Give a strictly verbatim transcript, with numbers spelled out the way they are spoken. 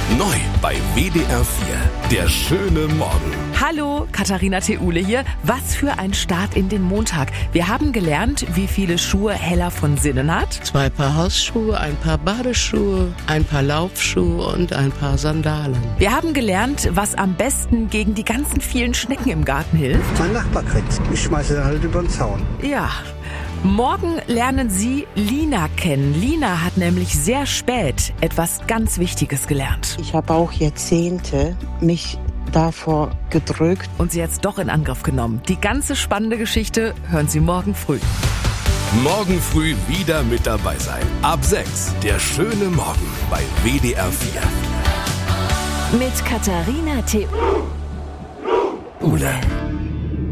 Neu bei W D R vier. Der schöne Morgen. Hallo, Katharina Theule hier. Was für ein Start in den Montag. Wir haben gelernt, wie viele Schuhe Hella von Sinnen hat. Zwei Paar Hausschuhe, ein Paar Badeschuhe, ein Paar Laufschuhe und ein Paar Sandalen. Wir haben gelernt, was am besten gegen die ganzen vielen Schnecken im Garten hilft. Mein Nachbar kriegt's. Ich schmeiße ihn halt über den Zaun. Ja. Morgen lernen Sie Lina kennen. Lina hat nämlich sehr spät etwas ganz Wichtiges gelernt. Ich habe auch Jahrzehnte mich davor gedrückt. Und sie jetzt doch in Angriff genommen. Die ganze spannende Geschichte hören Sie morgen früh. Morgen früh wieder mit dabei sein. Ab sechs. Der schöne Morgen bei W D R vier. Mit Katharina Theule.